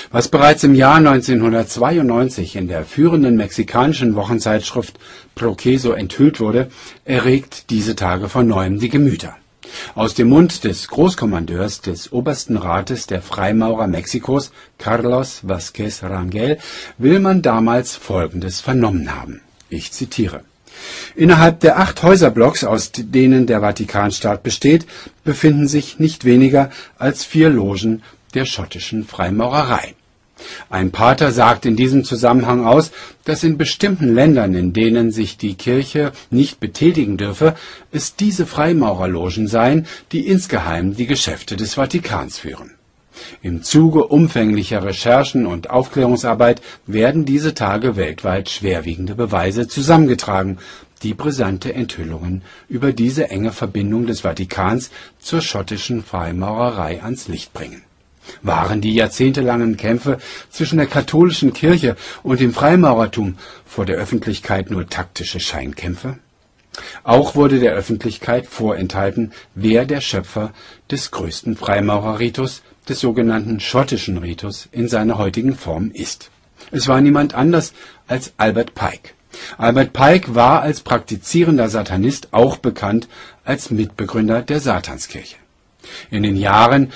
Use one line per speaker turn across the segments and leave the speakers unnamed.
Was bereits im Jahr 1992 in der führenden mexikanischen Wochenzeitschrift Proceso enthüllt wurde, erregt diese Tage von neuem die Gemüter. Aus dem Mund des Großkommandeurs des Obersten Rates der Freimaurer Mexikos, Carlos Vázquez Rangel, will man damals Folgendes vernommen haben. Ich zitiere: Innerhalb der 8 Häuserblocks, aus denen der Vatikanstaat besteht, befinden sich nicht weniger als 4 Logen der schottischen Freimaurerei. Ein Pater sagt in diesem Zusammenhang aus, dass in bestimmten Ländern, in denen sich die Kirche nicht betätigen dürfe, es diese Freimaurerlogen seien, die insgeheim die Geschäfte des Vatikans führen. Im Zuge umfänglicher Recherchen und Aufklärungsarbeit werden diese Tage weltweit schwerwiegende Beweise zusammengetragen, die brisante Enthüllungen über diese enge Verbindung des Vatikans zur schottischen Freimaurerei ans Licht bringen. Waren die jahrzehntelangen Kämpfe zwischen der katholischen Kirche und dem Freimaurertum vor der Öffentlichkeit nur taktische Scheinkämpfe? Auch wurde der Öffentlichkeit vorenthalten, wer der Schöpfer des größten Freimaurerritus, des sogenannten schottischen Ritus, in seiner heutigen Form ist. Es war niemand anders als Albert Pike. Albert Pike war als praktizierender Satanist auch bekannt als Mitbegründer der Satanskirche. In den Jahren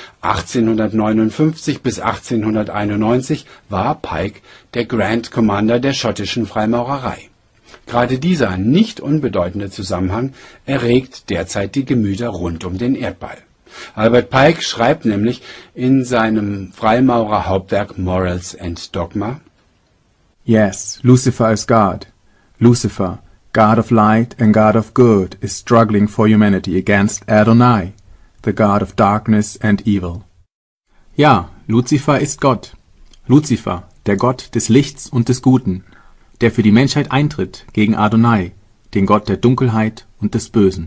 1859 bis 1891 war Pike der Grand Commander der schottischen Freimaurerei. Gerade dieser nicht unbedeutende Zusammenhang erregt derzeit die Gemüter rund um den Erdball. Albert Pike schreibt nämlich in seinem Freimaurerhauptwerk Morals and Dogma:
Yes, Lucifer is God. Lucifer, God of light and God of good, is struggling for humanity against Adonai, the God of darkness and evil. Ja, Luzifer ist Gott. Luzifer, der Gott des Lichts und des Guten, der für die Menschheit eintritt gegen Adonai, den Gott der Dunkelheit und des Bösen.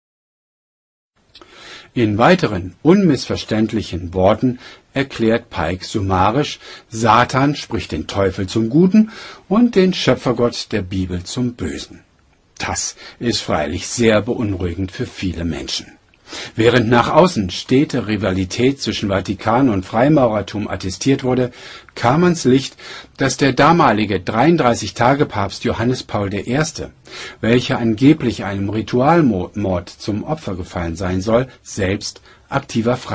In weiteren, unmissverständlichen Worten erklärt Pike summarisch, Satan spricht den Teufel zum Guten und den Schöpfergott der Bibel zum Bösen. Das ist freilich sehr beunruhigend für viele Menschen. Während nach außen stete Rivalität zwischen Vatikan und Freimaurertum attestiert wurde, kam ans Licht, dass der damalige 33-Tage-Papst Johannes Paul I., welcher angeblich einem Ritualmord zum Opfer gefallen sein soll, selbst aktiver